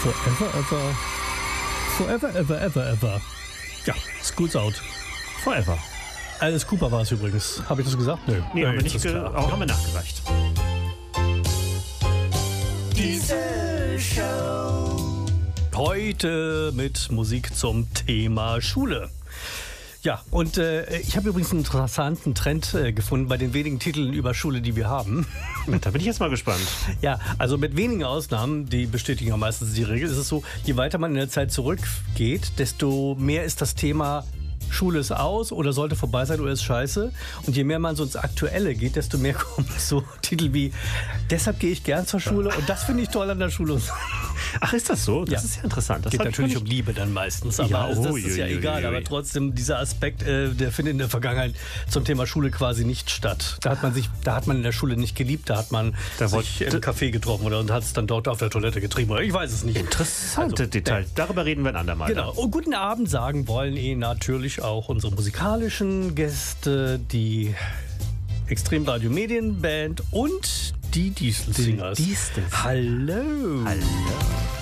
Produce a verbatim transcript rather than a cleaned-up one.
Forever, ever. Forever, ever, ever, ever. Ja, Schools Out. Forever. Alice Cooper war es übrigens. Habe ich das gesagt? Nö. Nee, Nö, haben wir nicht ist ge- klar. auch haben wir nachgereicht. Diese Show. Heute mit Musik zum Thema Schule. Ja, und äh, ich habe übrigens einen interessanten Trend äh, gefunden bei den wenigen Titeln über Schule, die wir haben. Da bin ich jetzt mal gespannt. Ja, also mit wenigen Ausnahmen, die bestätigen ja meistens die Regel, ist es so, je weiter man in der Zeit zurückgeht, desto mehr ist das Thema Schule ist aus oder sollte vorbei sein oder ist scheiße. Und je mehr man so ins Aktuelle geht, desto mehr kommen so Titel wie deshalb gehe ich gern zur Schule und das finde ich toll an der Schule. Ach, ist das so? Das Ja. ist ja interessant. Das Geht hab ich natürlich gar um nicht- Liebe dann meistens, aber Ja, das, das ui, ist ja ui, ui, egal. ui. Aber trotzdem, dieser Aspekt, äh, der findet in der Vergangenheit zum Thema Schule quasi nicht statt. Da hat man sich, da hat man in der Schule nicht geliebt, da hat man Da sich wollte- im Café getroffen oder und hat es dann dort auf der Toilette getrieben oder ich weiß es nicht. Interessante Also, Details. Darüber reden wir ein andermal. Genau. Und guten Abend sagen wollen Ihnen natürlich auch unsere musikalischen Gäste, die Extremradio Medienband und die Diesel Singers. Diesel. Hallo. Hallo.